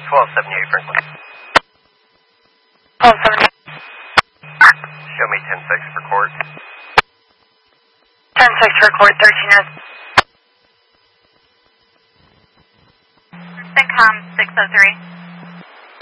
1278 Franklin. 1278. Show me 10-6 for court. 10-6 for court, 13 is. CENTCOM 603.